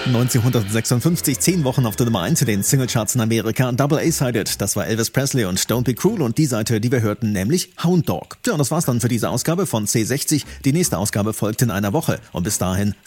1956, 10 Wochen auf der Nummer 1 in den Singlecharts in Amerika. Double A-Sided, das war Elvis Presley und Don't Be Cruel und die Seite, die wir hörten, nämlich Hound Dog. Tja, und das war's dann für diese Ausgabe von C60. Die nächste Ausgabe folgt in einer Woche und bis dahin